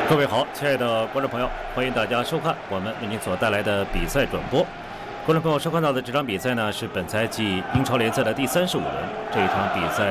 各位好，亲爱的观众朋友，欢迎大家收看我们为您所带来的比赛转播。观众朋友收看到的这场比赛呢，是本赛季英超联赛的第35轮。这一场比赛